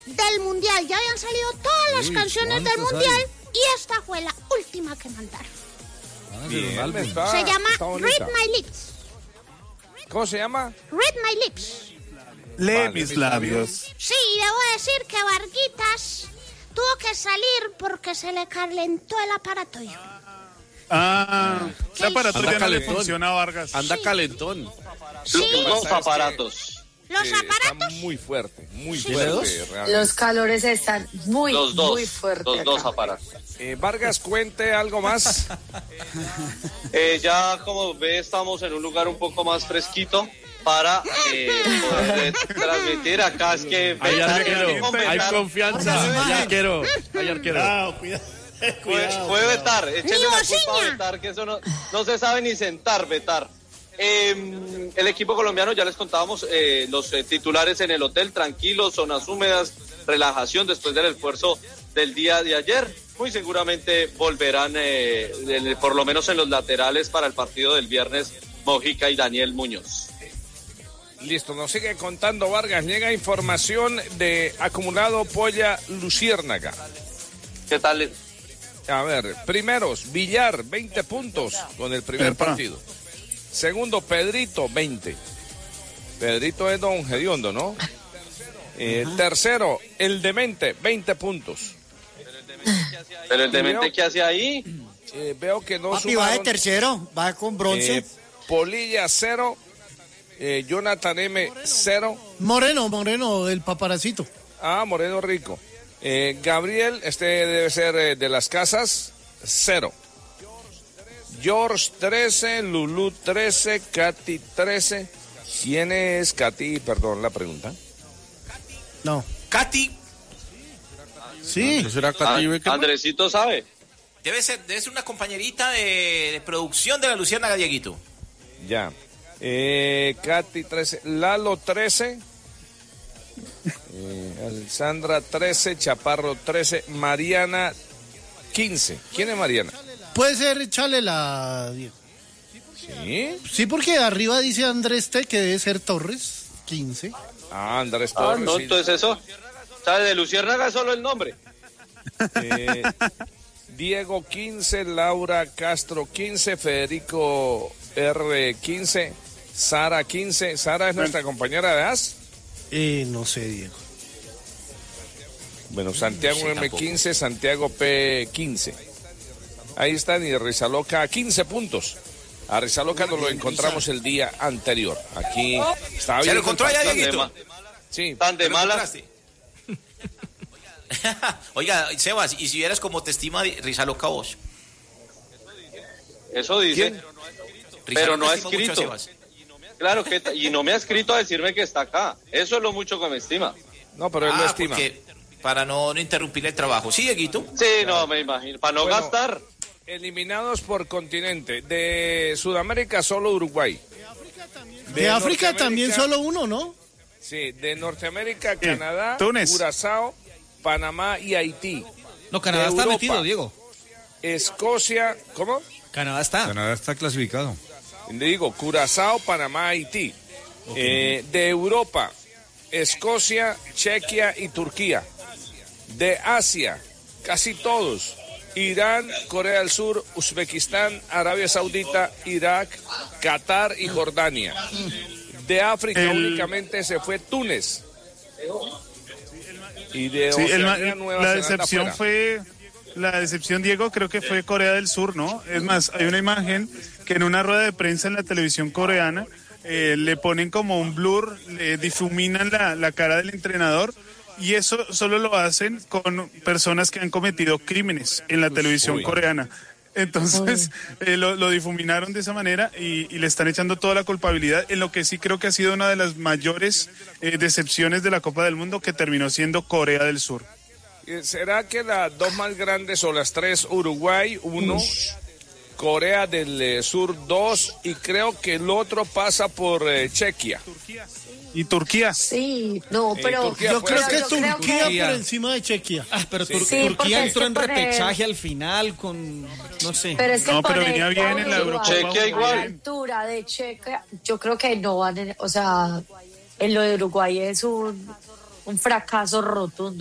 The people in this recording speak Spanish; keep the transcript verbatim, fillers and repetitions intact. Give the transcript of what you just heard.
del mundial. Ya habían salido todas las Uy, canciones del mundial hay? y esta fue la última que mandaron. Ah, Bien, álbum. está- se llama está bonita. Read My Lips. ¿Cómo se llama? Read My Lips. Lee Vale, mis mis labios. Sí, debo decir que Varguitas tuvo que salir porque se le calentó el aparato. Yo. Ah, ese aparato Anda ya no le calentón. funciona a Vargas. Anda calentón. Sí, Los pasa es aparatos. los Eh, está aparatos. muy fuerte, muy Sí. fuerte. dos? realmente. Los calores están muy, Los dos. muy fuertes. Los dos acá. aparatos. Eh, Vargas, cuente algo más. Eh, ya como ve, estamos en un lugar un poco más fresquito para eh, poder eh, transmitir. Acá es que Hay Betar, arquero, el equipo hay Betar, confianza. Hay arquero, hay arquero. Cuidado, cuidado. Fue, fue Betar, échenle Ni la culpa bocina. a Betar, que eso no, no se sabe ni sentar, Betar. Eh, el equipo colombiano, ya les contábamos, eh, los eh, titulares en el hotel, tranquilos, zonas húmedas, relajación después del esfuerzo del día de ayer. Muy seguramente volverán, eh, del- por lo menos en los laterales, para el partido del viernes, Mojica y Daniel Muñoz. Listo, nos sigue contando Vargas. Llega información de acumulado Polla Luciérnaga. ¿Qué tal? A ver, primeros, Villar, veinte puntos con el primer Epa. partido. Segundo, Pedrito, veinte. Pedrito es don Gediondo, ¿no? Eh, tercero, el Demente, veinte puntos. Pero el demente Creo- que hace ahí, Eh, veo que no Papi va de sumaron, tercero, va con bronce. eh, Polilla, cero. Eh, Jonathan M, cero. Moreno, Moreno, el paparacito. Ah, Moreno Rico. Eh, Gabriel, este debe ser eh, de las casas, cero. George, trece. Lulú, trece. Katy, trece. ¿Quién es Katy? Perdón la pregunta. No. Katy, Sí. ¿No será Ah, Katy Beckerman? Andresito sabe. debe ser, debe ser una compañerita de, de producción de la Luciérnaga, Dieguito. Ya. Eh, Katy, trece. Lalo, trece. Eh, Alexandra, trece. Chaparro, trece. Mariana, quince. ¿Quién es Mariana? Puede ser, échale la... Diego. Sí. Sí, porque arriba dice Andrés T, que debe ser Torres, quince. Ah, Andrés Ah, Torres. no, sí. entonces eso. ¿Sabe? De Luciérnaga solo el nombre. Eh, Diego, quince. Laura Castro, quince. Federico R, quince. Sara, quince. Sara es nuestra compañera de A S. Eh, no sé, Diego. Bueno, Santiago No sé M, tampoco. quince. Santiago P, quince. Ahí están, y Rizaloca, quince puntos. A Rizaloca nos lo encontramos el día anterior. Aquí estaba ¿Se bien. lo encontró allá, Tan de, Dieguito? ma- Sí. tan de ¿Se lo malas. encontraste? Oiga, Sebas, y si vieras como te estima Rizaloca vos. Eso dice. ¿Quién? Pero no ha estima mucho a escrito. Sebas. Claro que ta- y no me ha escrito a decirme que está acá. Eso es lo mucho que me estima. No, pero él lo Ah, estima. porque para no, no interrumpir el trabajo. ¿Sí, Dieguito? Sí, no, me imagino. Para no Bueno. gastar. Eliminados por continente. De Sudamérica solo Uruguay. De, África Norteamérica- también solo uno, ¿no? Sí, de Norteamérica, Canadá, Túnez. Curazao, Panamá y Haití. No, Canadá De está Europa. metido, Diego. Escocia, ¿cómo? Canadá está. Canadá está clasificado. Digo, Curazao, Panamá, Haití. Eh, de Europa, Escocia, Chequia y Turquía. De Asia, casi todos. Irán, Corea del Sur, Uzbekistán, Arabia Saudita, Irak, Qatar y Jordania. De África El- únicamente se fue Túnez. Y de Sí, el ma- Oceanía, Nueva la Zelanda decepción fuera. fue, la decepción, Diego, creo que fue Corea del Sur, ¿no? Es más, hay una imagen que en una rueda de prensa en la televisión coreana eh, le ponen como un blur, le difuminan la, la cara del entrenador, y eso solo lo hacen con personas que han cometido crímenes en la televisión uy. coreana. Entonces eh, lo, lo difuminaron de esa manera y, y le están echando toda la culpabilidad en lo que sí creo que ha sido una de las mayores eh, decepciones de la Copa del Mundo, que terminó siendo Corea del Sur. Eh, ¿Será que las dos más grandes o las tres, Uruguay, uno, Corea del eh, Sur, dos, y creo que el otro pasa por eh, Chequia? Y Turquía. Sí, no, Eh, pero Turquía Yo puede creo ser. que yo creo Turquía que- por encima de Chequia. Ah, pero Tur- Sí, porque Turquía es entró que en por el- repechaje al final con, no sé. Pero es que No, por pero el- venía bien en la Uruguay, Eurocopa. Chequia igual. la altura de Chequia, yo creo que no van, en- o sea, en lo de Uruguay es un, un fracaso rotundo.